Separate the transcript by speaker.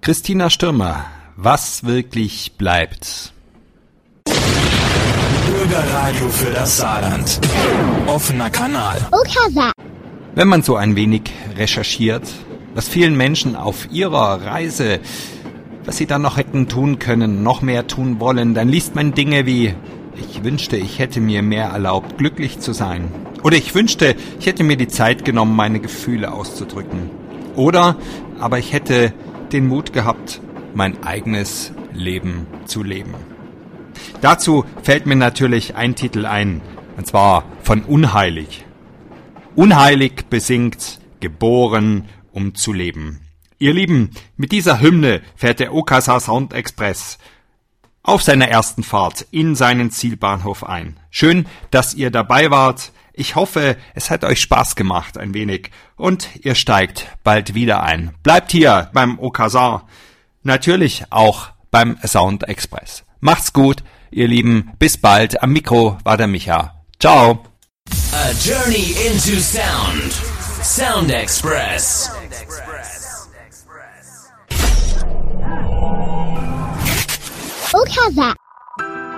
Speaker 1: Christina Stürmer, was wirklich bleibt?
Speaker 2: Bürgerradio für das Saarland. Offener Kanal.
Speaker 1: Wenn man so ein wenig recherchiert, was vielen Menschen auf ihrer Reise, was sie dann noch hätten tun können, noch mehr tun wollen, dann liest man Dinge wie: Ich wünschte, ich hätte mir mehr erlaubt, glücklich zu sein. Oder ich wünschte, ich hätte mir die Zeit genommen, meine Gefühle auszudrücken. Oder, aber ich hätte den Mut gehabt, mein eigenes Leben zu leben. Dazu fällt mir natürlich ein Titel ein, und zwar von Unheilig. Unheilig besingt, geboren, um zu leben. Ihr Lieben, mit dieser Hymne fährt der Okasa Sound Express auf seiner ersten Fahrt in seinen Zielbahnhof ein. Schön, dass ihr dabei wart. Ich hoffe, es hat euch Spaß gemacht ein wenig und ihr steigt bald wieder ein. Bleibt hier beim Okasa, natürlich auch beim Sound Express. Macht's gut, ihr Lieben, bis bald. Am Mikro war der Micha. Ciao.
Speaker 2: A journey into sound. Sound Express.
Speaker 3: Okasa.